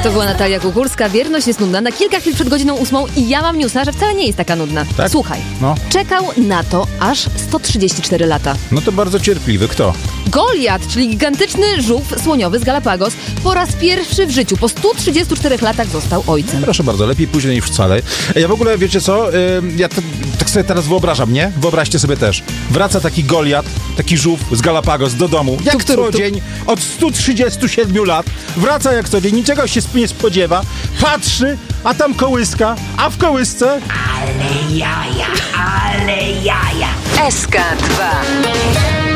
To była Natalia Kukulska. Wierność jest nudna. Na kilka chwil przed godziną 8 i ja mam newsa, że wcale nie jest taka nudna. Tak? Słuchaj, No. czekał na to aż 134 lata. No to bardzo cierpliwy. Kto? Goliat, czyli gigantyczny żółw słoniowy z Galapagos, po raz pierwszy w życiu, po 134 latach został ojcem. Proszę bardzo, lepiej później niż wcale. Ja w ogóle, wiecie co, ja tak sobie teraz wyobrażam, nie? Wyobraźcie sobie też. Wraca taki Goliat, taki żółw z Galapagos do domu, jak co dzień, od 137 lat. Wraca jak co dzień, niczego się nie spodziewa. Patrzy, a tam kołyska, a w kołysce... Ale jaja, ale jaja. SK2